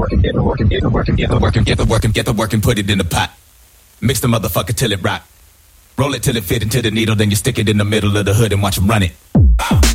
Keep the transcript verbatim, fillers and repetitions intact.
work, get the work, get the work, get the work, get the work, get the work, and put it in the pot. Mix the motherfucker till it rock. Roll it till it fit into the needle, then you stick it in the middle of the hood and watch them run it.